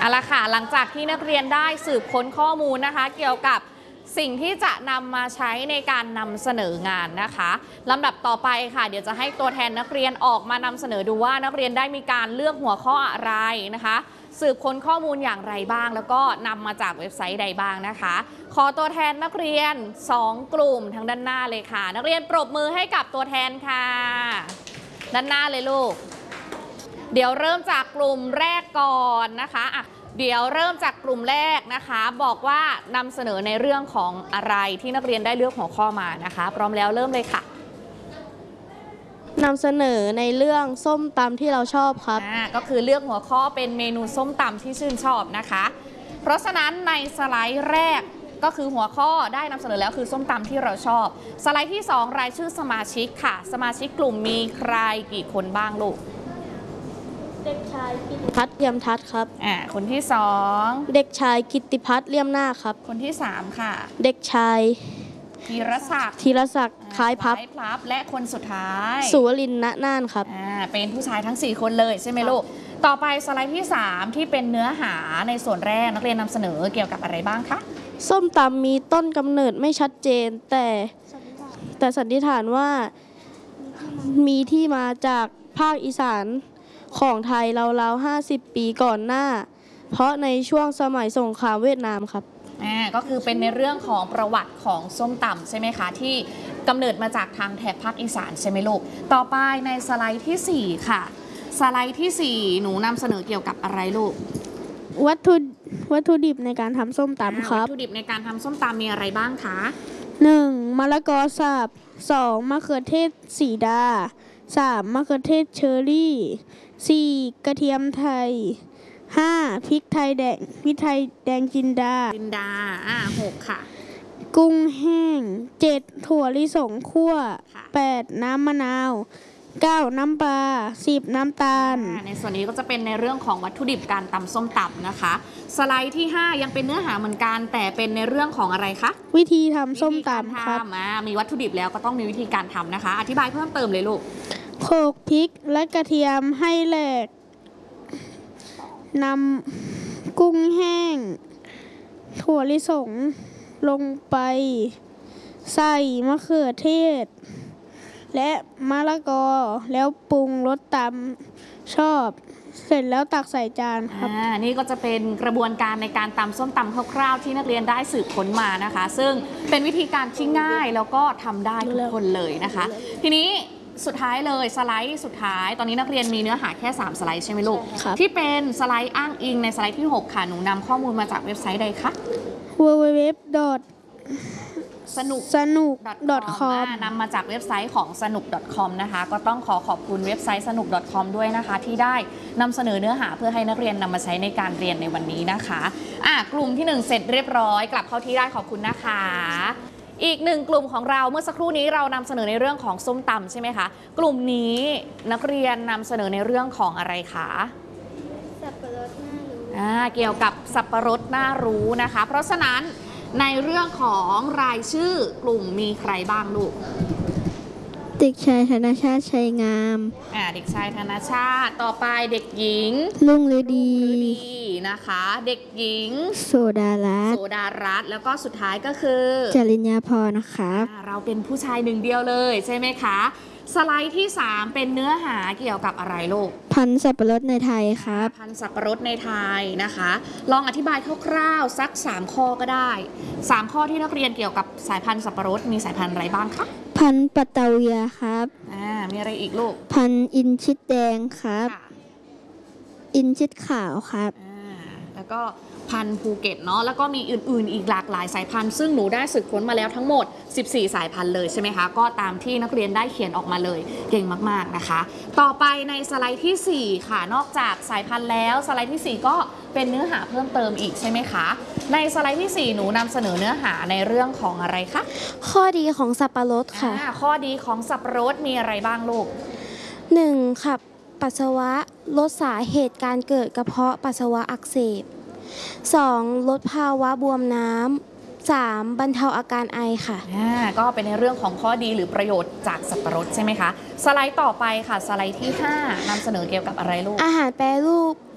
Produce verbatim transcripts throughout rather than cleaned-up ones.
เอาละค่ะหลังจากที่นักเรียนได้สืบค้นข้อมูลนะคะเกี่ยวกับสิ่งที่จะนำมาใช้ในการนำเสนองานนะคะลำดับต่อไปค่ะเดี๋ยวจะให้ตัวแทนนักเรียนออกมานำเสนอดูว่านักเรียนได้มีการเลือกหัวข้ออะไรนะคะสืบค้นข้อมูลอย่างไรบ้างแล้วก็นำมาจากเว็บไซต์ใดบ้างนะคะขอตัวแทนนักเรียนสองกลุ่มทางด้านหน้าเลยค่ะนักเรียนปรบมือให้กับตัวแทนค่ะด้านหน้าเลยลูกเดี๋ยวเริ่มจากกลุ่มแรกก่อนนะคะอ่ะเดี๋ยวเริ่มจากกลุ่มแรกนะคะบอกว่านำเสนอในเรื่องของอะไรที่นักเรียนได้เลือกหัวข้อมานะคะพร้อมแล้วเริ่มเลยค่ะนำเสนอในเรื่องส้มตำที่เราชอบครับอ่าก็คือเลือกหัวข้อเป็นเมนูส้มตำที่ชื่นชอบนะคะเพราะฉะนั้นในสไลด์แรกก็คือหัวข้อได้นำเสนอแล้วคือส้มตำที่เราชอบสไลด์ที่สองรายชื่อสมาชิกค่ะสมาชิกกลุ่มมีใครกี่คนบ้างลูกเด็กชายกิตติพัฒน์เลี่ยมทัศน์ครับอ่าคนที่สองเด็กชายกิตติพัฒน์เลี่ยมหน้าครับคนที่สามค่ะเด็กชายธีรศักดิ์ธีรศักดิ์คล้ายพับและคนสุดท้ายสุวรินทร์ณน่านครับอ่าเป็นผู้ชายทั้งสี่คนเลยใช่ไหมลูกต่อไปสไลด์ที่สามที่เป็นเนื้อหาในส่วนแรกนักเรียนนำเสนอเกี่ยวกับอะไรบ้างคะส้มตำมีต้นกำเนิดไม่ชัดเจนแต่แต่สันนิษฐานว่ามีที่มาจากภาคอีสานของไทยราวๆห้าสิบปีก่อนหน้าเพราะในช่วงสมัยสงครามเวียดนามครับอ่าก็คือเป็นในเรื่องของประวัติของส้มตำใช่ไหมคะที่กำเนิดมาจากทางแถบภาคอีสานใช่ไหมลูกต่อไปในสไลด์ที่สี่ค่ะสไลด์ที่สี่หนูนำเสนอเกี่ยวกับอะไรลูกวัตถุวัตถุดิบในการทำส้มตำครับวัตถุดิบในการทำส้มตำมีอะไรบ้างคะหนึ่งมะละกอสับสองมะเขือเทศสีดาสามมะเขือเทศเชอร์รี่สี่กระเทียมไทยห้าพริกไทยแดงพริกไทยแดงจินดาจินดาอ่าหกค่ะกุ้งแห้งเจ็ดถั่วลิสงคั่วแปดน้ำมะนาวเก้าน้ำปลาสิบน้ำตาลในส่วนนี้ก็จะเป็นในเรื่องของวัตถุดิบการตำส้มตำนะคะสไลด์ที่ห้ายังเป็นเนื้อหาเหมือนกันแต่เป็นในเรื่องของอะไรคะวิธีทำส้มตำครับมีวัตถุดิบแล้วก็ต้องมีวิธีการทำนะคะอธิบายเพิ่มเติมเลยลูกโขลกพริกและกระเทียมให้แหลกนำกุ้งแห้งถั่วลิสงลงไปใส่มะเขือเทศและมะละกอแล้วปรุงรสตามชอบเสร็จแล้วตักใส่จานครับอ่านี่ก็จะเป็นกระบวนการในการตำส้มตำคร่าวๆที่นักเรียนได้สืบค้นมานะคะซึ่งเป็นวิธีการที่ง่ายแล้วก็ทำได้ทุกคนเลยนะคะทีนี้สุดท้ายเลยสไลด์สุดท้ายตอนนี้นักเรียนมีเนื้อหาแค่สามสไลด์ใช่ไหมลูกที่เป็นสไลด์อ้างอิงในสไลด์ที่หกค่ะหนูนำข้อมูลมาจากเว็บไซต์ใดคะดับเบิลยู ดับเบิลยู ดับเบิลยู ดอทสนุกสนุก .com นำมาจากเว็บไซต์ของสนุก .com นะคะก็ต้องขอขอบคุณเว็บไซต์สนุก .com ด้วยนะคะที่ได้นำเสนอเนื้อหาเพื่อให้นักเรียนนำมาใช้ในการเรียนในวันนี้นะคะอ่ะกลุ่มที่หนึ่งเสร็จเรียบร้อยกลับเข้าที่ได้ขอบคุณนะคะอีกหนึ่งกลุ่มของเราเมื่อสักครู่นี้เรานำเสนอในเรื่องของส้มตำใช่ไหมคะกลุ่มนี้นักเรียนนำเสนอในเรื่องของอะไรคะสับปะรดน่ารู้อ่าเกี่ยวกับสับปะรดน่ารู้นะคะเพราะฉะนั้นในเรื่องของรายชื่อกลุ่มมีใครบ้างลูกเด็กชายธนชาติชัยงามอ่าเด็กชายธนชาติต่อไปเด็กหญิงลุงฤดีนะคะเด็กหญิงโสดารัตน์โสดารัตน์แล้วก็สุดท้ายก็คือจริญญาพรนะคะเราเป็นผู้ชายหนึ่งเดียวเลยใช่ไหมคะสไลด์ที่สามเป็นเนื้อหาเกี่ยวกับอะไรลูกพันธุ์สับปะรดในไทยครับพันธุ์สับปะรดในไทยนะคะลองอธิบายคร่าวๆสักสามข้อก็ได้สามข้อที่นักเรียนเกี่ยวกับสายพันธุ์สับปะรดมีสายพันธุ์อะไรบ้างคะพันธุ์ปัตตาเวียครับอ่ามีอะไรอีกลูกพันธุ์อินชิดแดงครับอินชิดขาวครับอ่าแล้วก็พันธุ์ภูเก็ตเนาะแล้วก็มีอื่นๆอีกหลากหลายสายพันธุ์ซึ่งหนูได้สืบค้นมาแล้วทั้งหมดสิบสี่สายพันธุ์เลยใช่ไหมคะก็ตามที่นักเรียนได้เขียนออกมาเลยเก่งมากๆนะคะต่อไปในสไลด์ที่สี่ค่ะนอกจากสายพันธุ์แล้วสไลด์ที่สี่ก็เป็นเนื้อหาเพิ่มเติมอีกใช่ไหมคะในสไลด์ที่สี่หนูนำเสนอเนื้อหาในเรื่องของอะไรคะข้อดีของสับปะรดค่ะข้อดีของสับปะรดมีอะไรบ้างลูกหนึ่งขับปัสสาวะลดสาเหตุการเกิดกระเพาะปัสสาวะอักเสบสองลดภาวะบวมน้ำสามบรรเทาอาการไอค่ะอ่าก็เป็นในเรื่องของข้อดีหรือประโยชน์จากสับปะรดใช่ไหมคะสไลด์ต่อไปค่ะสไลด์ที่ห้านำเสนอเกี่ยวกับอะไรลูกอาหารแปรรูปข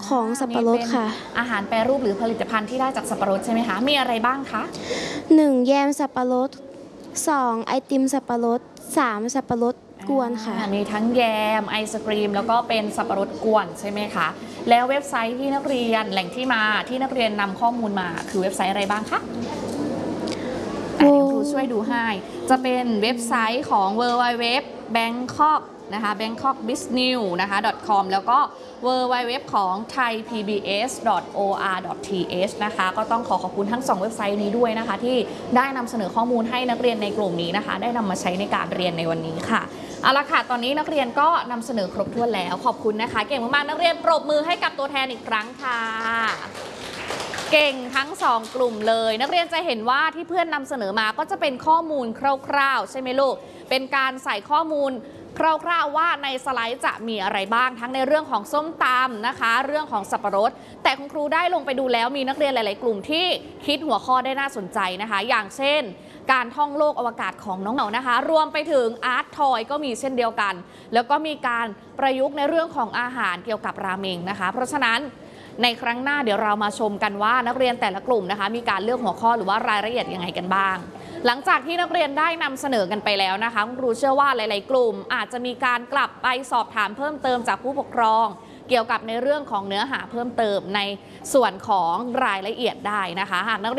ของสับปะรดค่ะนี่เป็นอาหารแปรรูปหรือผลิตภัณฑ์ที่ได้จากสับปะรดใช่ไหมคะมีอะไรบ้างคะหนึ่งแยมสับปะรด สองไอติมสับปะรด สามสับปะรดกวนค่ะอ่ามีทั้งแยมไอศกรีมแล้วก็เป็นสับปะรดกวนใช่ไหมคะแล้วเว็บไซต์ที่นักเรียนแหล่งที่มาที่นักเรียนนำข้อมูลมาคือเว็บไซต์อะไรบ้างคะอ่ะเดี๋ยวครูช่วยดูให้จะเป็นเว็บไซต์ของ ดับเบิลยู ดับเบิลยู ดับเบิลยู ดอท แบงคอก นะคะ แบงคอกบิสนิว นะคะ .com แล้วก็ ดับเบิลยู ดับเบิลยู ดับเบิลยู ของ ไทย พี บี เอส ดอท โอ อาร์ ดอท ที เอช นะคะก็ต้องขอขอบคุณทั้งสองเว็บไซต์นี้ด้วยนะคะที่ได้นำเสนอข้อมูลให้นักเรียนในกลุ่มนี้นะคะได้นำมาใช้ในการเรียนในวันนี้ค่ะเอาละค่ะตอนนี้นักเรียนก็นำเสนอครบถ้วนแล้วขอบคุณนะคะเก่งมากๆนักเรียนปรบมือให้กับตัวแทนอีกครั้งค่ะเก่งทั้งสองกลุ่มเลยนักเรียนจะเห็นว่าที่เพื่อนนำเสนอมาก็จะเป็นข้อมูลคร่าวๆใช่ไหมลูกเป็นการใส่ข้อมูลคร่าวๆว่าในสไลด์จะมีอะไรบ้างทั้งในเรื่องของส้มตำนะคะเรื่องของสับปะรดแต่คุณครูได้ลงไปดูแล้วมีนักเรียนหลายๆกลุ่มที่คิดหัวข้อได้น่าสนใจนะคะอย่างเช่นการท่องโลกอวกาศของน้องเหนานะคะรวมไปถึงอาร์ตทอยก็มีเช่นเดียวกันแล้วก็มีการประยุกต์ในเรื่องของอาหารเกี่ยวกับราเมงนะคะเพราะฉะนั้นในครั้งหน้าเดี๋ยวเรามาชมกันว่านักเรียนแต่ละกลุ่มนะคะมีการเลือกหัวข้อหรือว่ารายละเอียดยังไงกันบ้างหลังจากที่นักเรียนได้นำเสนอกันไปแล้วนะคะคุณครูเชื่อว่าหลายๆกลุ่มอาจจะมีการกลับไปสอบถามเพิ่มเติมจากผู้ปกครองเกี่ยวกับในเรื่องของเนื้อหาเพิ่มเติมในส่วนของรายละเอียดได้นะคะหากนักเรียน